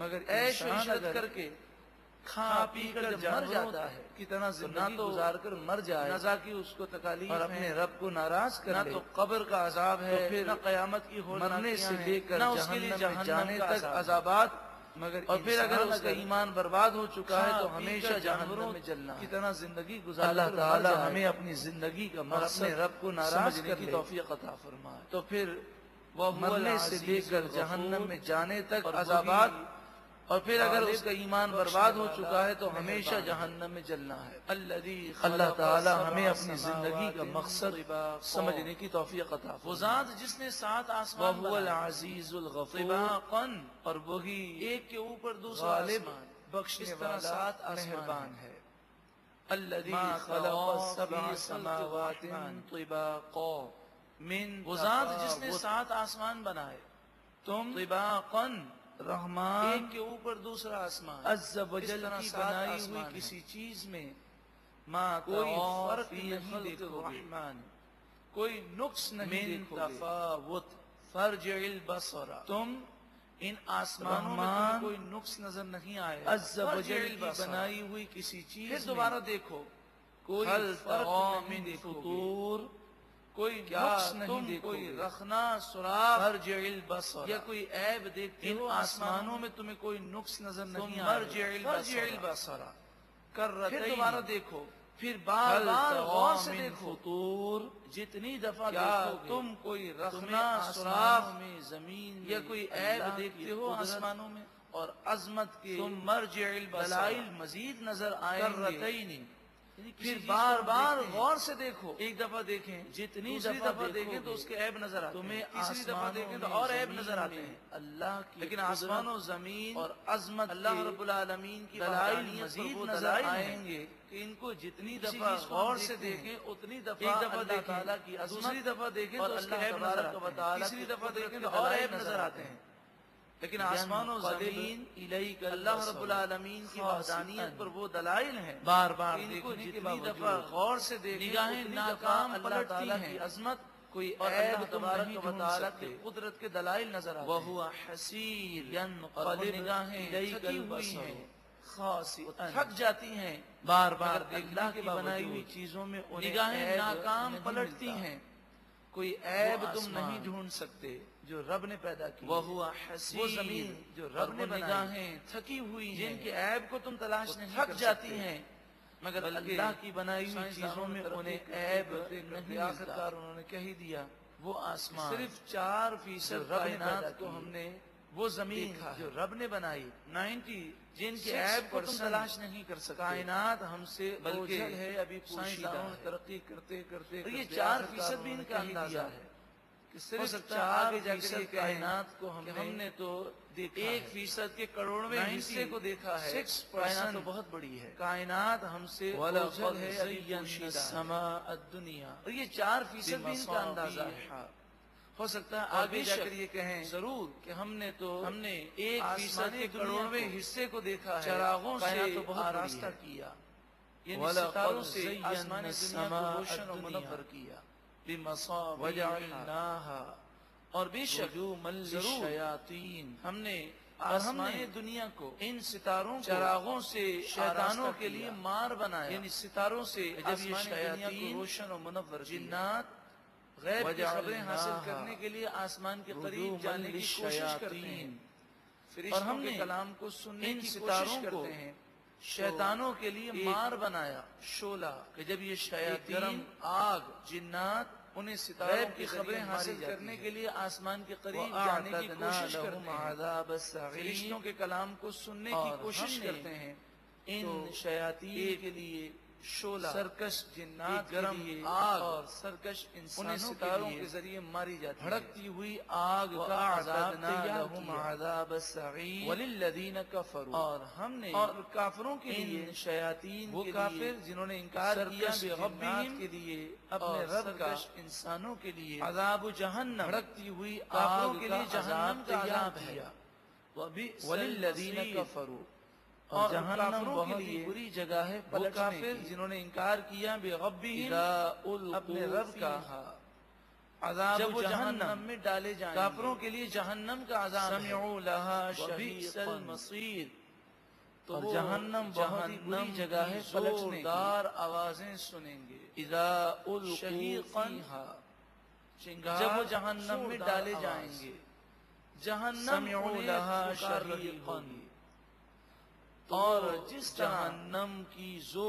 مگر عیش و عشرت کر کے کھا پی کر جب مر جاتا ہے کتنا زندگی گزار کر مر جائے، نہ کہ اس کو تکالیف اور اپنے رب کو ناراض کر نہ تو قبر کا عذاب ہے، پھر نہ قیامت کی مرنے سے لے کر جہنم میں جانے تک عذابات، مگر اور پھر اگر اس کا ایمان برباد ہو چکا ہے تو ہمیشہ جہنم میں جلنا ہے۔ کتنا زندگی گزار اللہ تعالی ہمیں اپنی زندگی کا مقصد اپنے رب کو ناراض کرنے کی توفیق عطا فرمائے، تو پھر وہ مرنے سے لے کر جہنم میں جانے تک عذابات، اور پھر اگر اس کا ایمان برباد ہو چکا ہے تو ہمیشہ جہنم میں جلنا ہے۔ اللہ تعالی ہمیں اپنی زندگی کا مقصد سمجھنے کی توفیق عطا فرمائے۔ وہ ذات جس نے 7 آسمان بنائے، وہ العزیز الغفور، اور وہی ایک کے اوپر دوسرا آسمان بخشنے والا مہربان ہے۔ الذی خلق 7 سماوات طباقا، وہ ذات جس نے 7 آسمان بنائے، تم طباقا رحمان ایک کے اوپر دوسرا آسمان، عز و جل کی بنائی ہوئی کسی چیز میں کوئی فرق نہیں دیکھو گے، کوئی نقص نہیں دیکھو گے، تفاوت فرجع البصر، تم ان آسمانوں میں کوئی نقص نظر نہیں آئے، عز و جل کی بنائی ہوئی کسی چیز پھر دوبارہ دیکھو، کوئی فرق نہیں دیکھو گے، کوئی نقص نہیں دیکھو، کوئی رخنا سراخ فرجع البصر، یا کوئی عیب دیکھتے ہو آسمانوں میں تمہیں کوئی نقص نظر نہیں آئے، فرجع البصر کرتین، پھر دوبارہ دیکھو، پھر بار بار غور سے دیکھو، جتنی دفعہ دیکھو تم کوئی رخنا سراخ میں زمین یا کوئی عیب دیکھتے ہو آسمانوں میں اور عظمت کے تم مرجع البصر دلائل مزید نظر آئیں گے، پھر بار بار غور سے دیکھو، ایک دفعہ دیکھیں، جتنی دفعہ دیکھیں تو اس کے عیب نظر آتے ہیں، تمہیں تیسری دفعہ دیکھیں تو اور عیب نظر آتے ہیں اللہ کی، لیکن آسمان و زمین اور عظمت اللہ رب العالمین کی دلائل مزید نظر آئیں گے کہ ان کو جتنی دفعہ غور سے دیکھیں اتنی دفعہ ایک دفعہ دیکھیں، دوسری دفعہ دیکھیں تو اس کے عیب نظر آتے ہیں، تیسری دفعہ دیکھیں تو اور عیب نظر آتے ہیں، لیکن آسمان و زمین الیک اللہ رب العالمین کی وحدانیت پر وہ دلائل ہیں، بار بار ان کو جتنی دفعہ غور سے دیکھیں نگاہیں ناکام پلٹتی ہیں، عظمت کوئی عیب تم نہیں ڈھونڈ سکتے، قدرت کے دلائل نظر آتے ہیں، وَهُوَ حَسِيرٌ يَنْقَلِبُ نگاہیں تھکی ہوئی ہیں، خاسئۃ تھک جاتی ہیں، بار بار اللہ کی بنائی ہوئی چیزوں میں نگاہیں ناکام پلٹتی ہیں، کوئی عیب تم نہیں ڈھونڈ سکتے جو رب نے پیدا کی، وہ زمین جو رب نے نگاہیں تھکی ہوئی جن کے عیب کو تم تلاش نہیں تھک جاتی ہیں، مگر اللہ کی بنائی ہوئی چیزوں میں انہیں عیب نہیں، آخرکار انہوں نے کہہ دیا وہ آسمان صرف 4% کائنات کو ہم نے، وہ زمین جو رب نے بنائی 90 جن کے عیب کو تم تلاش نہیں کر سکتے، کائنات ہم سے بلکہ ہے ابھی سائنسدانوں نے ترقی کرتے کرتے یہ 4% بھی ان کا اندازہ ہے کہ صرف 4% کائنات کو ہم نے تو 1% کے کروڑویں حصے کو دیکھا ہے، کائنات تو بہت بڑی ہے، کائنات ہم سے اوجھل ہے ابھی السماء الدنیا، اور یہ 4% بھی ان کا اندازہ ہے، ہو سکتا ہے آگے جا کر یہ کہیں ضرور کہ ہم نے 1% کے کروڑویں حصے کو دیکھا ہے، چراغوں سے تو بہت آراستہ کیا، یعنی ستاروں سے آسمان دنیا کو روشن و منور کیا، وجعلناها، اور بے شک للشیاطین، ہم نے آسمان دنیا کو ان ستاروں چراغوں سے شیطانوں کے لیے مار بنایا، یعنی ستاروں سے جب یہ شیاطین روشن و منور، جنات غیب کی خبریں حاصل کرنے کے لیے آسمان کے قریب جانے کی کوشش کرتے ہیں، فرشتوں کے کلام کو سننے کی کوشش کرتے ہیں، شیطانوں کے لیے مار بنایا شعلہ کہ جب یہ شیاطین آگ جنات انہیں ستاروں کی خبریں حاصل کرنے کے لیے آسمان کے قریب جانے کی کوشش کرتے ہیں، فرشتوں کے کلام کو سننے کی کوشش کرتے ہیں، ان شیاطین کے لیے شعلہ سرکش جنات گرم آگ اور سرکش انسانوں ستاروں کے ذریعے ماری جاتی ہے، بھڑکتی ہوئی آگ کا عذاب لهم عذاب السعیر وللذین کفروا، اور ہم نے اور کافروں کے لیے شیاطین وہ کافر جنہوں نے انکار کیا بربہم کے لیے اپنے رب کا، انسانوں کے لیے عذاب جہنم، بھڑکتی ہوئی کافروں کے لیے جہنم کا عذاب ہے، وللذین کفروا، اور جہنم بہت ہی بری جگہ ہے، وہ کافر جنہوں نے انکار کیا بربہم اپنے رب کا، عذاب جب وہ جہنم میں ڈالے جائیں کافروں کے لیے جہنم کا عذاب سمعوا لها شہیقا المصیر، تو جہنم بہت ہی بری جگہ ہے پلٹنے کی، زوردار آوازیں سنیں گے، اذا القوا فیہا، جب وہ جہنم میں ڈالے جائیں گے، جہنم سمعوا لها شہیقا، اور جس جہنم کی زور